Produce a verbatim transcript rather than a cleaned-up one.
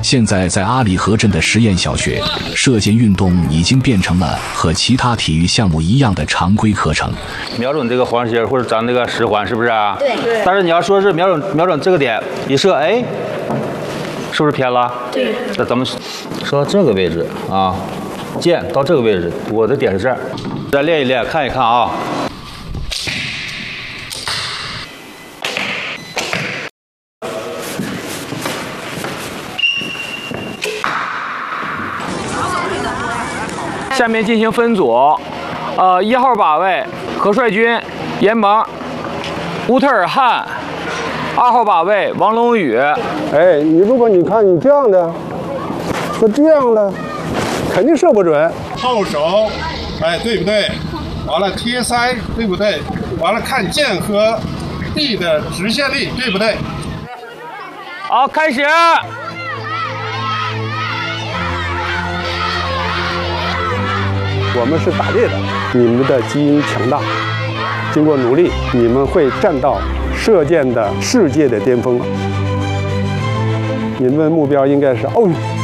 现在在阿里河镇的实验小学，射箭运动已经变成了和其他体育项目一样的常规课程。 瞄准这个黄心或者咱这个十环，是不是啊？ 对。 但是你要说是瞄准瞄准这个点一射，哎，是不是偏了？ 对。 那咱们说到这个位置啊，箭到这个位置，我的点是这儿，再练一练，看一看啊。下面进行分组，呃，一号靶位何帅军、严萌、乌特尔汗；二号靶位王龙宇。 哎，你如果你看你这样的和这样的，肯定射不准。 后手，哎，对不对？完了贴腮，对不对？完了看箭和地的直线力，对不对？ 好，开始。 我们是打猎的，你们的基因强大，经过努力，你们会站到射箭的世界的巅峰。你们的目标应该是奥运。